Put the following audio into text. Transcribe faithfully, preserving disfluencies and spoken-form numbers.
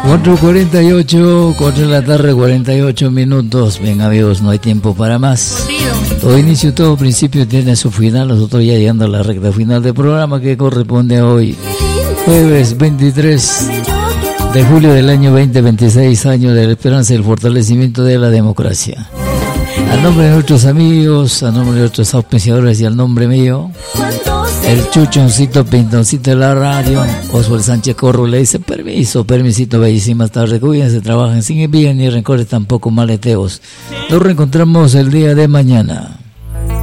cuatro cuarenta y ocho, cuatro de la tarde, cuarenta y ocho minutos. Bien, amigos, no hay tiempo para más. Todo inicio, todo principio tiene su final. Nosotros ya llegando a la recta final del programa que corresponde a hoy, jueves veintitrés de julio del año veinte veintiséis, año de la esperanza y el fortalecimiento de la democracia. A nombre de nuestros amigos, a nombre de nuestros auspiciadores y al nombre mío, el chuchoncito pintoncito de la radio, Oswald Sánchez Corro, le dice permiso, permisito, bellísimas tardes, cuídense, trabajen sin envidia ni rencores, tampoco maleteos. Nos reencontramos el día de mañana.